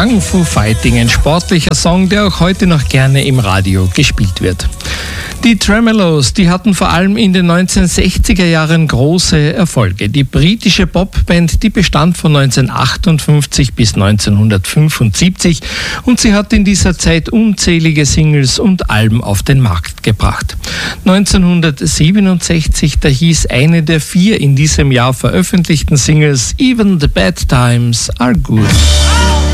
Kung Fu Fighting, ein sportlicher Song, der auch heute noch gerne im Radio gespielt wird. Die Tremeloes, die hatten vor allem in den 1960er Jahren große Erfolge. Die britische Popband, die bestand von 1958 bis 1975 und sie hat in dieser Zeit unzählige Singles und Alben auf den Markt gebracht. 1967, da hieß eine der 4 in diesem Jahr veröffentlichten Singles Even the Bad Times Are Good.